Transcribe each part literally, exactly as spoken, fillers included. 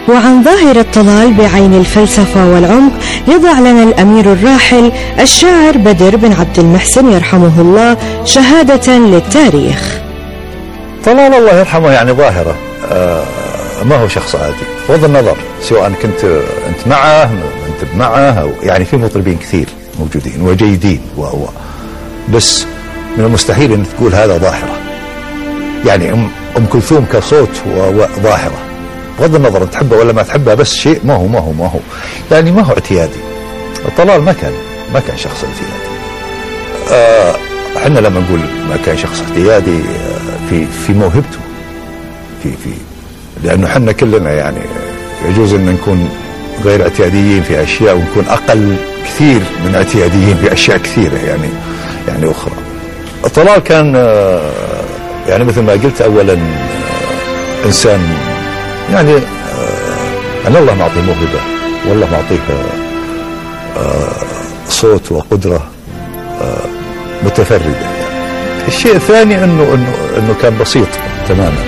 وعن ظاهرة طلال بعين الفلسفة والعمق يضع لنا الأمير الراحل الشاعر بدر بن عبد المحسن يرحمه الله شهادة للتاريخ. طلال الله يرحمه يعني ظاهرة، آه ما هو شخص عادي بغض النظر سواء كنت أنت معه أنت معه أو يعني في مطربين كثير موجودين وجيدين و بس من المستحيل أن تقول هذا ظاهرة. يعني أم, أم كلثوم كصوت وظاهرة بغض النظر تحبه ولا ما تحبه، بس شيء ما هو ما هو ما هو يعني ما هو اعتيادي. طلال ما كان ما كان شخص اعتيادي. آه احنا لما نقول ما كان شخص اعتيادي آه في في موهبته في في لانه احنا كلنا يعني يجوز ان نكون غير اعتياديين في اشياء ونكون اقل كثير من اعتياديين في اشياء كثيره يعني يعني اخرى. طلال كان آه يعني مثل ما قلت اولا آه انسان يعني آه أن الله معطيه موهبة والله معطيه آه صوت وقدرة آه متفردة يعني. الشيء الثاني أنه, إنه, إنه كان بسيط تماما.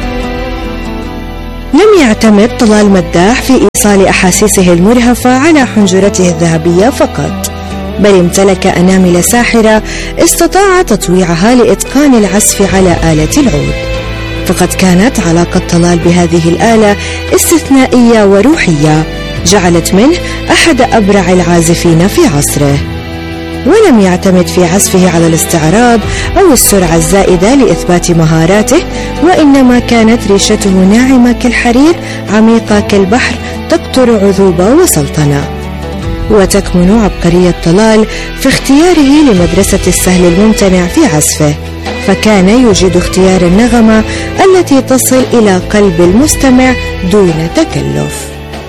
لم يعتمد طلال مداح في إيصال أحاسيسه المرهفة على حنجرته الذهبية فقط، بل امتلك أنامل ساحرة استطاع تطويعها لإتقان العزف على آلة العود. فقد كانت علاقة طلال بهذه الآلة استثنائية وروحية، جعلت منه أحد أبرع العازفين في عصره. ولم يعتمد في عزفه على الاستعراض أو السرعة الزائدة لإثبات مهاراته، وإنما كانت ريشته ناعمة كالحرير عميقة كالبحر تقطر عذوبة وسلطنة. وتكمن عبقرية طلال في اختياره لمدرسة السهل الممتنع في عزفه، فكان يجيد اختيار النغمة التي تصل إلى قلب المستمع دون تكلف.